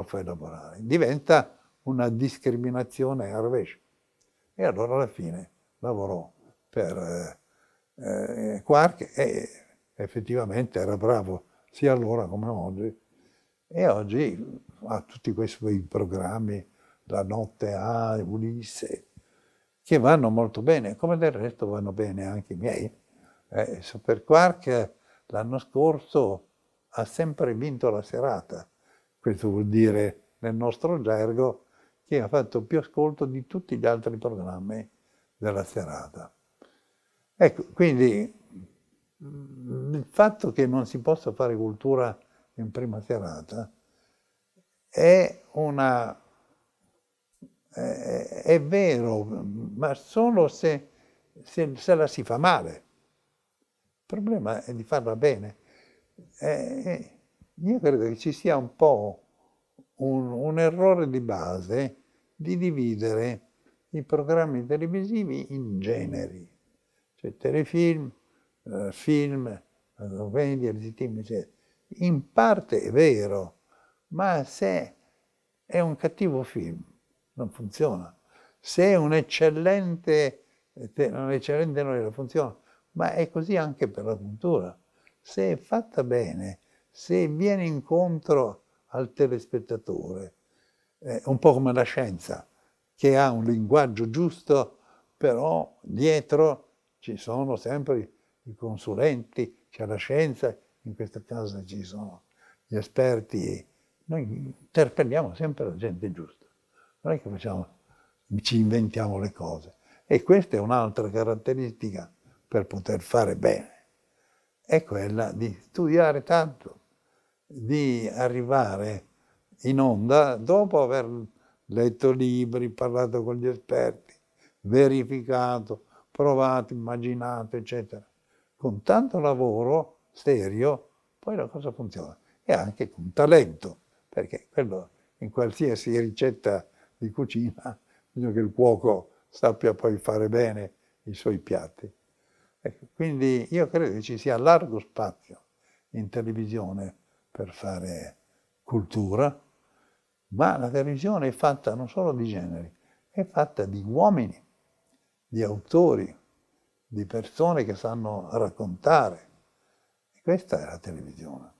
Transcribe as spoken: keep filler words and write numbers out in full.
fai lavorare. Diventa una discriminazione al rovescio. E allora alla fine lavorò per eh, eh, Quark e effettivamente era bravo sia allora come oggi. E oggi ha tutti quei suoi programmi, La notte a Ulisse, che vanno molto bene, come del resto vanno bene anche i miei. Eh, Super Quark l'anno scorso ha sempre vinto la serata. Questo vuol dire, nel nostro gergo, che ha fatto più ascolto di tutti gli altri programmi della serata. Ecco, quindi il fatto che non si possa fare cultura in prima serata è una... è, è vero, ma solo se, se, se la si fa male. Il problema è di farla bene. Eh, io credo che ci sia un po' un, un errore di base di dividere i programmi televisivi in generi, cioè telefilm, eh, film, commedia, eccetera. In parte è vero, ma se è un cattivo film non funziona. Se è un eccellente, un eccellente non funziona, ma è così anche per la cultura. Se è fatta bene, se viene incontro al telespettatore, è un po' come la scienza, che ha un linguaggio giusto, però dietro ci sono sempre i consulenti, c'è la scienza, in questo caso ci sono gli esperti. Noi interpelliamo sempre la gente giusta, non è che facciamo, ci inventiamo le cose. E questa è un'altra caratteristica per poter fare bene, è quella di studiare tanto, di arrivare in onda dopo aver letto libri, parlato con gli esperti, verificato, provato, immaginato, eccetera. Con tanto lavoro serio, poi la cosa funziona. E anche con talento, perché quello in qualsiasi ricetta di cucina bisogna che il cuoco sappia poi fare bene i suoi piatti. Ecco, quindi io credo che ci sia largo spazio in televisione per fare cultura, ma la televisione è fatta non solo di generi, è fatta di uomini, di autori, di persone che sanno raccontare. E questa è la televisione.